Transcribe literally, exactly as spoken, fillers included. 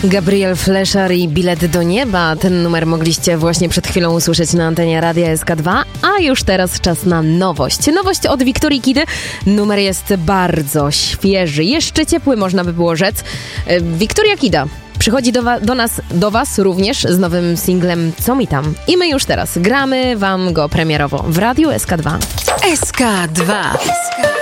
Gabriel Fleszar i Bilet do nieba. Ten numer mogliście właśnie przed chwilą usłyszeć na antenie Radia S K dwa, a już teraz czas na nowość. Nowość od Wiktorii Kidy. Numer jest bardzo świeży, jeszcze ciepły, można by było rzec. Wiktoria Kida przychodzi do, wa- do nas, do was również z nowym singlem Co mi tam? I my już teraz gramy wam go premierowo w Radiu S K dwa. S K dwa. S K dwa.